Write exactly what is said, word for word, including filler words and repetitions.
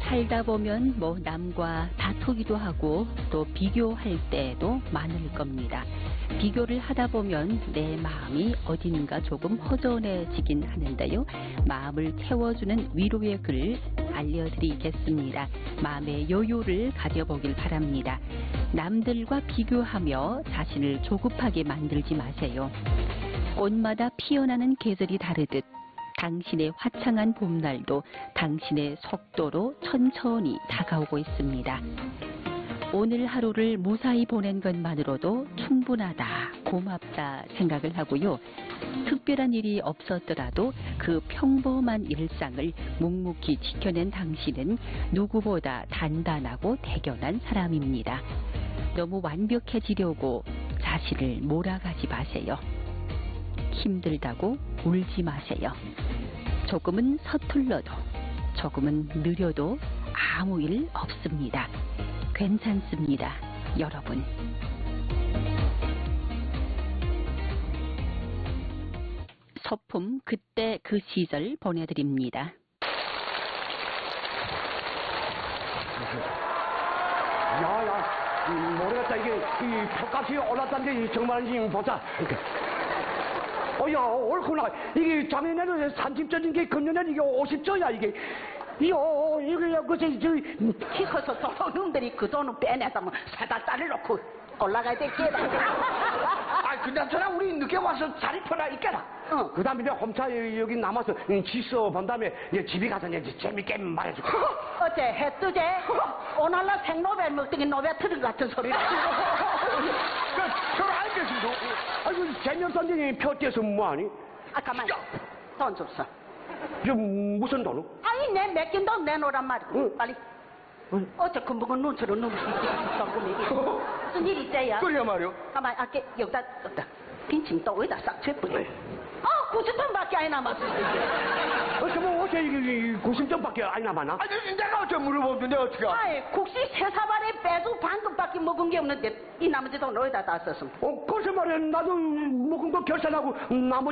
살다 보면 뭐 남과 다투기도 하고 또 비교할 때도 많을 겁니다. 비교를 하다 보면 내 마음이 어딘가 조금 허전해지긴 하는데요. 마음을 채워주는 위로의 글 알려드리겠습니다. 마음의 여유를 가져보길 바랍니다. 남들과 비교하며 자신을 조급하게 만들지 마세요. 꽃마다 피어나는 계절이 다르듯 당신의 화창한 봄날도 당신의 속도로 천천히 다가오고 있습니다. 오늘 하루를 무사히 보낸 것만으로도 충분하다, 고맙다 생각을 하고요. 특별한 일이 없었더라도 그 평범한 일상을 묵묵히 지켜낸 당신은 누구보다 단단하고 대견한 사람입니다. 너무 완벽해지려고 자신을 몰아가지 마세요. 힘들다고 울지 마세요. 조금은 서툴러도 조금은 느려도 아무 일 없습니다. 괜찮습니다, 여러분. 소품 그때 그 시절 보내드립니다. 야야, 모르겠다. 이게 이 표값이 올랐다는 게 정말인지 보자. 어야, 옳구나. 이게 작년에는 삼십 전인 게 금년에는 이게 오십 조야 이게. 이거 이거 그저 저 키 커서 도둑놈들이 그 돈을 빼내서 뭐 사다 따를 놓고 올라가야 되겠다. 아, 그나저나 우리 늦게 와서 자리 편하 있겠다. 어. 그 다음에 hom차 여기 남아서 지써 본 다음에 이제 집에 가서 이제 재밌게 말해줄게. 어째 해 뜨제? 오늘날 생노벨 먹더니 노벨 틀은 같은 소리를. 저 알겠습니다. 아이고 재미없던데 표 떼서 뭐하니? 아 가만. 돈 줬어. 저 무슨 돈을? 아니 내 맡긴 돈 내놓으란 말이야. 응. 빨리. 응. 어째 금붕은 눈처럼 눈을 썩고 무슨 일 있어요? 그래 말이요. 가만 아까 여기다 떴다. 빈침 또 어디다 싹 쳐버려. 아 구십 돈밖에 안 남았어. 어째 뭐 어째 이게 구십 점밖에 안 남았나? 아니 내가 어째 물어보는데 어떻게? 아이 국시 세 사발에 빼도 반금밖에 먹은 게 없는데 이 나머지 돈 어디다 다 썼음? 어, 그래서 말이야 나도 먹은 거 결산하고 나머지